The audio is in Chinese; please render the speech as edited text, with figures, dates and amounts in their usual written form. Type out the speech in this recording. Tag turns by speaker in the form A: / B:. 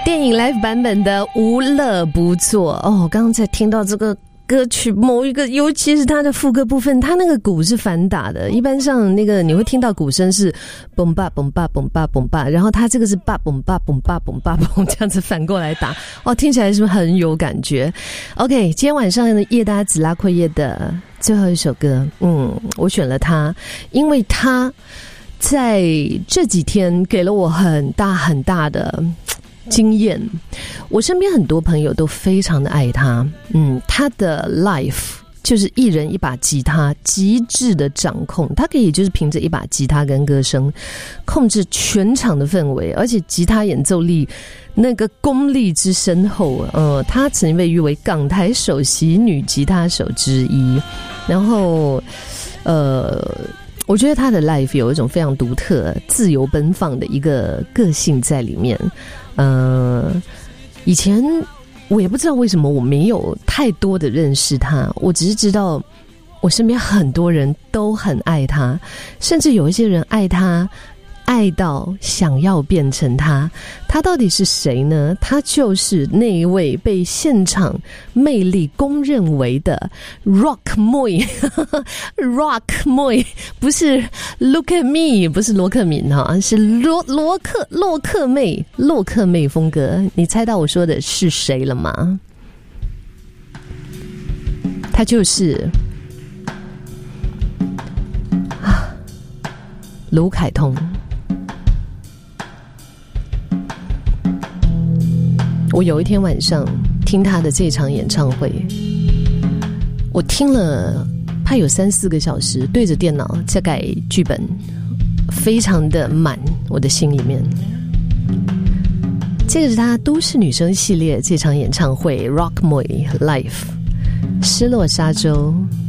A: 电影 live 版本的无乐不作哦，刚刚才听到这个歌曲某一个，尤其是它的副歌部分，它那个鼓是反打的，一般上那个你会听到鼓声是嘣吧嘣吧嘣吧嘣吧，然后它这个是吧嘣吧嘣吧嘣吧嘣，这样子反过来打，哦，听起来是不是很有感觉 ？OK， 今天晚上的叶达子拉阔叶的最后一首歌，我选了它，因为它在这几天给了我很大很大的经验，我身边很多朋友都非常的爱他，他的 life 就是一人一把吉他，极致的掌控，他可以就是凭着一把吉他跟歌声控制全场的氛围，而且吉他演奏力那个功力之深厚，他曾经被誉为港台首席女吉他手之一，然后我觉得他的 life 有一种非常独特、自由奔放的一个个性在里面。以前我也不知道为什么我没有太多的认识他，我只是知道我身边很多人都很爱他，甚至有一些人爱他爱到想要变成他。他到底是谁呢？他就是那一位被现场魅力公認為的 Rock 妹Rock 妹，不是 Look at me， 不是羅克敏哈，是洛克妹風格。你猜到我說的是誰了嗎？他就是盧凱彤。我有一天晚上听他的这场演唱会，我听了怕有3-4个小时，对着电脑在改剧本，非常的满我的心里面。这个是他都市女生系列这场演唱会 Rock 妹 Life 失落沙洲